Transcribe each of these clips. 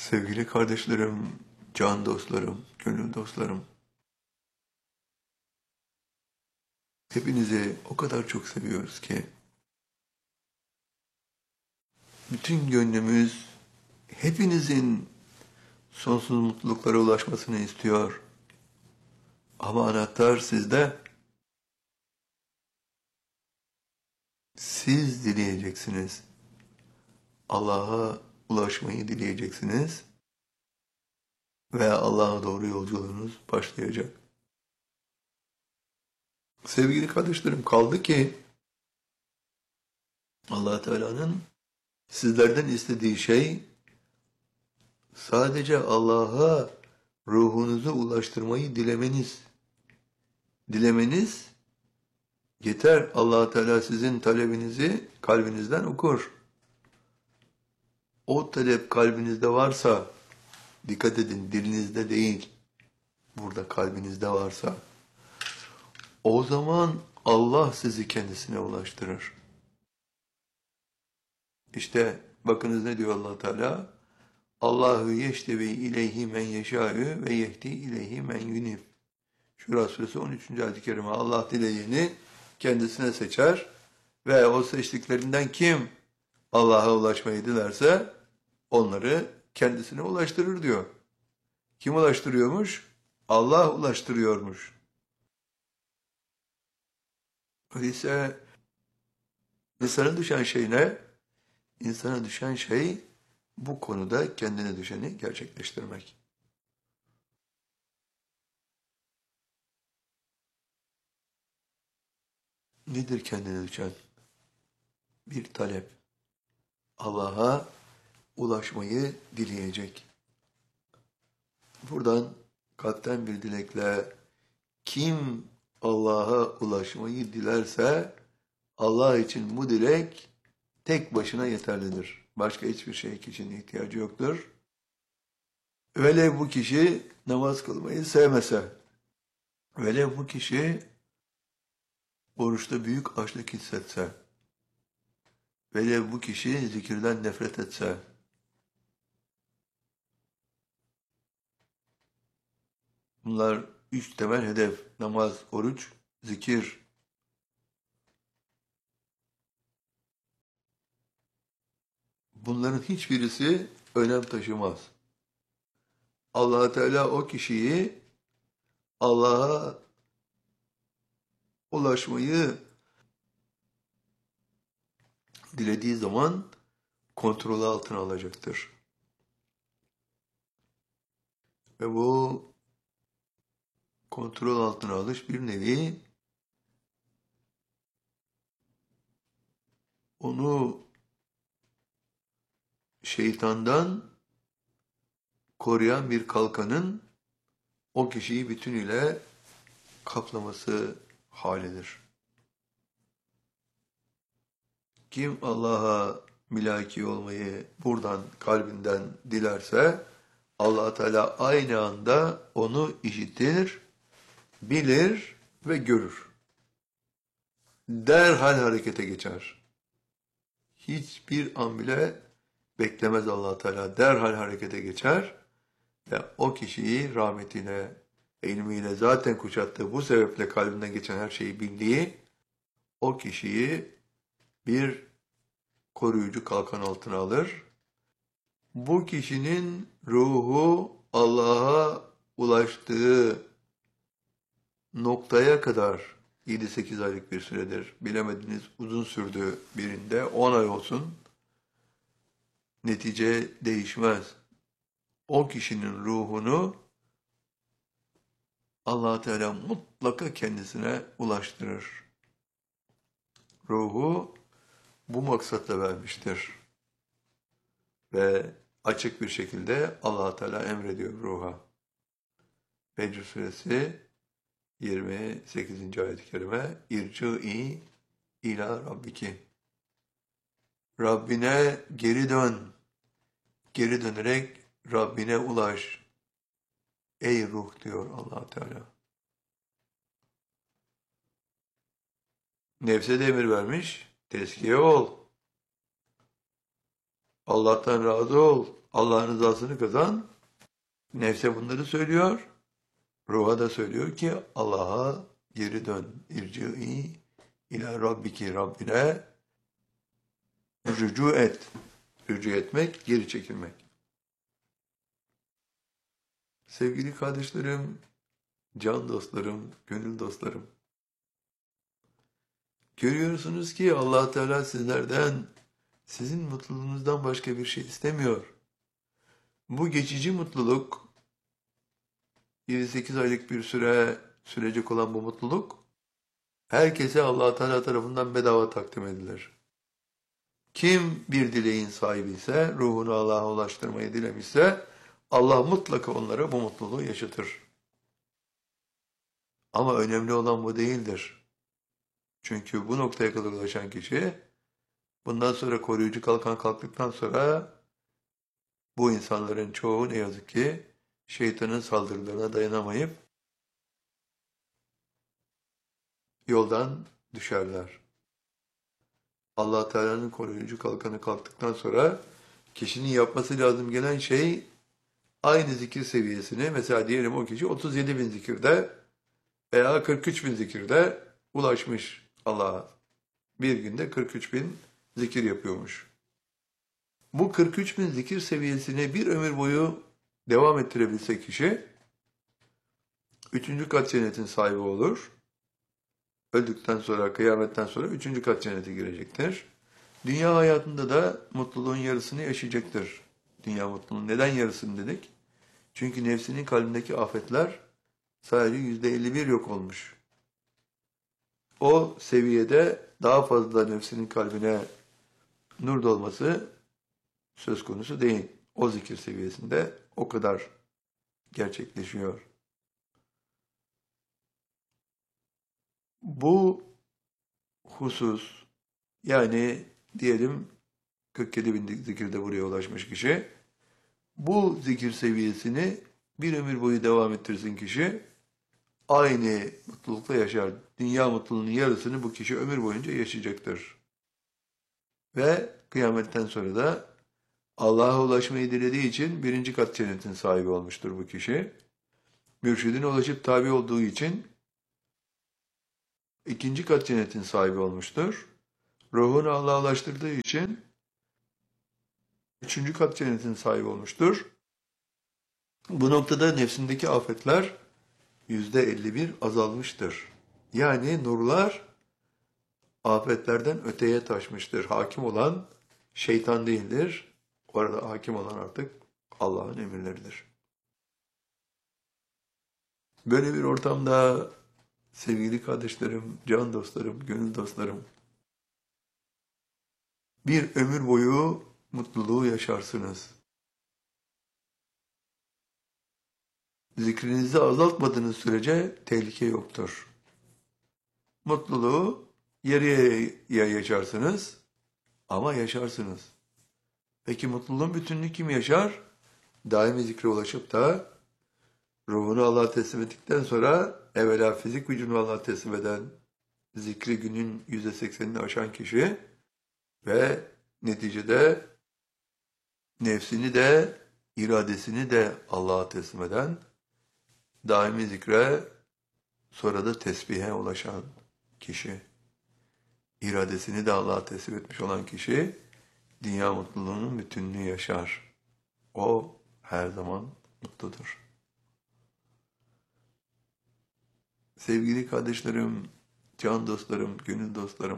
Sevgili kardeşlerim, can dostlarım, gönül dostlarım, hepinizi o kadar çok seviyoruz ki, bütün gönlümüz hepinizin sonsuz mutluluklara ulaşmasını istiyor. Ama anahtar sizde, siz dileyeceksiniz. Allah'a ulaşmayı dileyeceksiniz ve Allah'a doğru yolculuğunuz başlayacak. Sevgili kardeşlerim, kaldı ki Allah Teala'nın sizlerden istediği şey sadece Allah'a ruhunuzu ulaştırmayı dilemeniz. Dilemeniz yeter. Allah Teala sizin talebinizi kalbinizden okur. O talep kalbinizde varsa, dikkat edin, dilinizde değil, burada kalbinizde varsa, o zaman Allah sizi kendisine ulaştırır. İşte bakınız ne diyor Allah Teala? Allahu yeştevi ileyhi men yeşâ'ü ve yehdi ileyhi men yunib. Şura suresi 13. ayet-i kerime. Allah dileyeni kendisine seçer ve o seçtiklerinden kim Allah'a ulaşmayı dilerse onları kendisine ulaştırır diyor. Kim ulaştırıyormuş? Allah ulaştırıyormuş. Öyleyse insana düşen şey ne? İnsana düşen şey bu konuda kendine düşeni gerçekleştirmek. Nedir kendine düşen? Bir talep. Allah'a ulaşmayı dileyecek. Buradan kalpten bir dilekle kim Allah'a ulaşmayı dilerse Allah için bu dilek tek başına yeterlidir. Başka hiçbir şey kişinin ihtiyacı yoktur. Velev bu kişi namaz kılmayı sevmese, velev bu kişi oruçta büyük açlık hissetse, velev bu kişi zikirden nefret etse, bunlar üç temel hedef: namaz, oruç, zikir. Bunların hiçbirisi önem taşımaz. Allah Teala o kişiyi Allah'a ulaşmayı dilediği zaman kontrolü altına alacaktır. Ve bu kontrol altına alış bir nevi onu şeytandan koruyan bir kalkanın o kişiyi bütünüyle kaplaması halidir. Kim Allah'a milaki olmayı buradan kalbinden dilerse Allah Teala aynı anda onu işitir, bilir ve görür. Derhal harekete geçer. Hiçbir an bile beklemez Allah Teala. Derhal harekete geçer ve o kişiyi rahmetiyle, ilmiyle zaten kuşattığı, bu sebeple kalbinden geçen her şeyi bildiği o kişiyi bir koruyucu kalkan altına alır. Bu kişinin ruhu Allah'a ulaştığı noktaya kadar 7-8 aylık bir süredir, bilemediniz uzun sürdü birinde 10 ay olsun, netice değişmez. O kişinin ruhunu Allah Teala mutlaka kendisine ulaştırır. Ruhu bu maksatla vermiştir. Ve açık bir şekilde Allah Teala emrediyor ruha. Fecr suresi 28. ayet-i kerime İrci'i ila rabbiki. Rabbine geri dön. Geri dönerek Rabbine ulaş. Ey ruh diyor Allah Teala. Nefse de emir vermiş. Tezkiye ol. Allah'tan razı ol. Allah'ın rızasını kazan. Nefse bunları söylüyor. Ruha da söylüyor ki Allah'a geri dön. İrci'i ila rabbiki, Rabbine rücu et. Rücu etmek, geri çekilmek. Sevgili kardeşlerim, can dostlarım, gönül dostlarım. Görüyorsunuz ki Allah Teala sizlerden, sizin mutluluğunuzdan başka bir şey istemiyor. Bu geçici mutluluk, 7-8 aylık bir süre sürecek olan bu mutluluk, herkese Allah Teala tarafından bedava takdim edilir. Kim bir dileğin sahibi ise, ruhunu Allah'a ulaştırmayı dilemişse, Allah mutlaka onlara bu mutluluğu yaşatır. Ama önemli olan bu değildir. Çünkü bu noktaya kadar ulaşan kişi, bundan sonra koruyucu kalkan kalktıktan sonra, bu insanların çoğu ne yazık ki, şeytanın saldırılarına dayanamayıp, yoldan düşerler. Allah Teala'nın koruyucu kalkanı kalktıktan sonra, kişinin yapması lazım gelen şey, aynı zikir seviyesini, mesela diyelim o kişi 37 bin zikirde veya 43 bin zikirde ulaşmış Allah'a. Bir günde 43 bin zikir yapıyormuş. Bu 43 bin zikir seviyesini bir ömür boyu devam ettirebilse kişi, 3. kat cennetin sahibi olur. Öldükten sonra, kıyametten sonra 3. kat cennete girecektir. Dünya hayatında da mutluluğun yarısını yaşayacaktır. Dünya mutluluğun neden yarısını dedik? Çünkü nefsinin kalbindeki afetler sadece %51 yok olmuş. O seviyede daha fazla nefsinin kalbine nur dolması söz konusu değil. O zikir seviyesinde o kadar gerçekleşiyor. Bu husus, yani diyelim 47 bin zikirde buraya ulaşmış kişi, bu zikir seviyesini bir ömür boyu devam ettirsin kişi, aynı mutlulukla yaşar. Dünya mutluluğunun yarısını bu kişi ömür boyunca yaşayacaktır. Ve kıyametten sonra da Allah'a ulaşmayı dilediği için 1. kat cennetin sahibi olmuştur bu kişi. Mürşidine ulaşıp tabi olduğu için 2. kat cennetin sahibi olmuştur. Ruhunu Allah'a ulaştırdığı için 3. kat cennetin sahibi olmuştur. Bu noktada nefsindeki afetler %51 azalmıştır. Yani nurlar afetlerden öteye taşmıştır. Hakim olan şeytan değildir. Orada hakim olan artık Allah'ın emirleridir. Böyle bir ortamda sevgili kardeşlerim, can dostlarım, gönül dostlarım, bir ömür boyu mutluluğu yaşarsınız. Zikrinizi azaltmadığınız sürece tehlike yoktur. Mutluluğu yarıya yaşarsınız ama yaşarsınız. Peki mutluluğun bütününü kim yaşar? Daimi zikre ulaşıp da ruhunu Allah'a teslim ettikten sonra evvela fizik vücudunu Allah'a teslim eden, zikri günün %80'ini aşan kişi ve neticede nefsini de iradesini de Allah'a teslim eden, daimi zikre sonra da tesbihe ulaşan kişi, iradesini de Allah'a teslim etmiş olan kişi, dünya mutluluğunun bütününü yaşar. O her zaman mutludur. Sevgili kardeşlerim, can dostlarım, gönül dostlarım,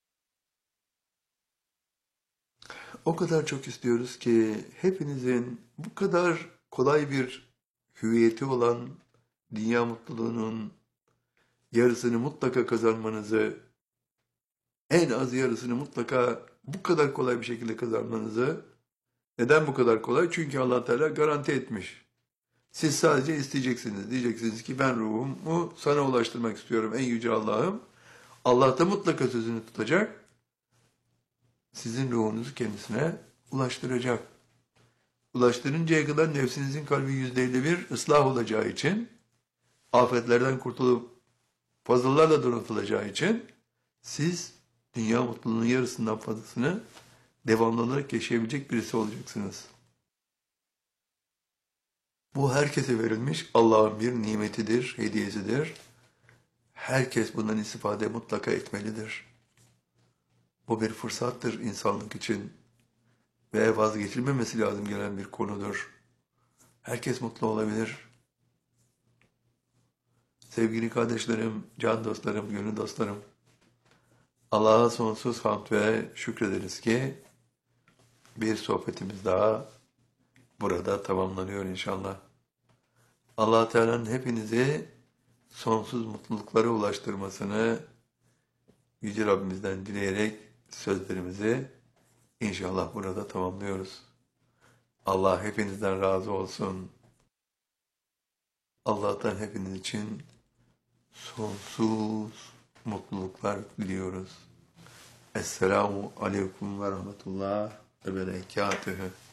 o kadar çok istiyoruz ki hepinizin bu kadar kolay bir hüviyeti olan dünya mutluluğunun yarısını mutlaka kazanmanızı, en az yarısını mutlaka bu kadar kolay bir şekilde kazanmanızı. Neden bu kadar kolay? Çünkü Allah Teala garanti etmiş. Siz sadece isteyeceksiniz. Diyeceksiniz ki ben ruhumu sana ulaştırmak istiyorum ey yüce Allah'ım. Allah da mutlaka sözünü tutacak. Sizin ruhunuzu kendisine ulaştıracak. Ulaştırıncaya kadar nefsinizin kalbi %51 ıslah olacağı için, afetlerden kurtulup fazlalarla donatılacağı için siz dünya mutluluğunun yarısından fazlasını devamlı olarak yaşayabilecek birisi olacaksınız. Bu herkese verilmiş Allah'ın bir nimetidir, hediyesidir. Herkes bundan istifade mutlaka etmelidir. Bu bir fırsattır insanlık için ve vazgeçilmemesi lazım gelen bir konudur. Herkes mutlu olabilir. Sevgili kardeşlerim, can dostlarım, gönül dostlarım, Allah'a sonsuz hamd ve şükrederiz ki bir sohbetimiz daha burada tamamlanıyor inşallah. Allah Teala'nın hepinizi sonsuz mutluluklara ulaştırmasını Yüce Rabbimizden dileyerek sözlerimizi inşallah burada tamamlıyoruz. Allah hepinizden razı olsun. Allah'tan hepiniz için sonsuz mutluluklar diliyoruz. Esselamu Aleyküm ve Rahmetullah ve Berekatühü.